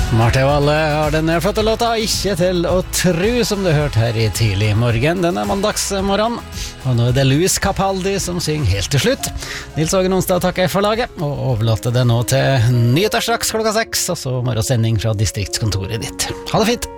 Marte Valle har denne flotte låta Ikke til å tru, som du hørte her i tidlig morgen denne mandagsmorgen. Og nå er det Louis Capaldi som synger helt til slutt. Nils Ågen Onsdag takker for laget og overlater det nå til nyheter straks klokka 6, og så morgensending fra distriktskontoret ditt. Ha det fint!